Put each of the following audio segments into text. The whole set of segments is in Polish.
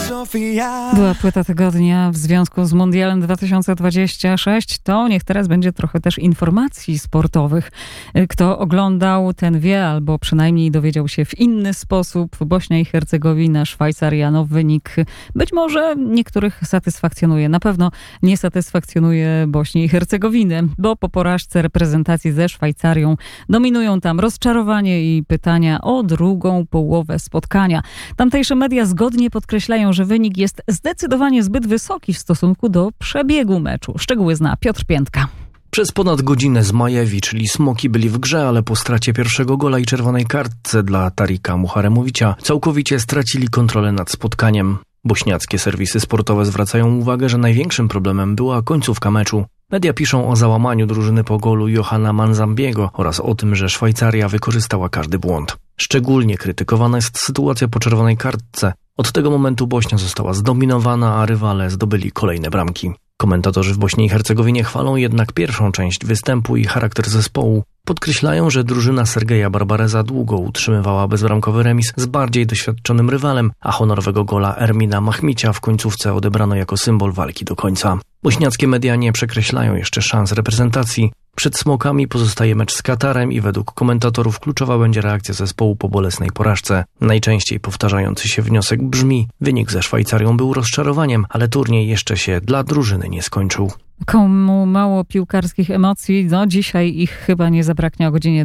Była płyta tygodnia w związku z Mundialem 2026. To niech teraz będzie trochę też informacji sportowych. Kto oglądał, ten wie, albo przynajmniej dowiedział się w inny sposób. Bośnia i Hercegowina, Szwajcaria, no wynik być może niektórych satysfakcjonuje. Na pewno nie satysfakcjonuje Bośni i Hercegowinę, bo po porażce reprezentacji ze Szwajcarią dominują tam rozczarowanie i pytania o drugą połowę spotkania. Tamtejsze media zgodnie podkreślają, że wynik jest zdecydowanie zbyt wysoki w stosunku do przebiegu meczu. Szczegóły zna Piotr Piętka. Przez ponad godzinę Zmajewi, czyli Smoki, byli w grze, ale po stracie pierwszego gola i czerwonej kartce dla Tarika Muharemovicia całkowicie stracili kontrolę nad spotkaniem. Bośniackie serwisy sportowe zwracają uwagę, że największym problemem była końcówka meczu. Media piszą o załamaniu drużyny po golu Johana Manzambiego oraz o tym, że Szwajcaria wykorzystała każdy błąd. Szczególnie krytykowana jest sytuacja po czerwonej kartce. Od tego momentu Bośnia została zdominowana, a rywale zdobyli kolejne bramki. Komentatorzy w Bośni i Hercegowinie chwalą jednak pierwszą część występu i charakter zespołu. Podkreślają, że drużyna Sergeja Barbareza długo utrzymywała bezbramkowy remis z bardziej doświadczonym rywalem, a honorowego gola Ermina Mahmicia w końcówce odebrano jako symbol walki do końca. Bośniackie media nie przekreślają jeszcze szans reprezentacji. Przed Smokami pozostaje mecz z Katarem i według komentatorów kluczowa będzie reakcja zespołu po bolesnej porażce. Najczęściej powtarzający się wniosek brzmi: wynik ze Szwajcarią był rozczarowaniem, ale turniej jeszcze się dla drużyny nie skończył. Komu mało piłkarskich emocji, no dzisiaj ich chyba nie zabraknie. O godzinie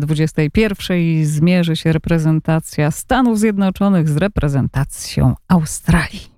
21:00 zmierzy się reprezentacja Stanów Zjednoczonych z reprezentacją Australii.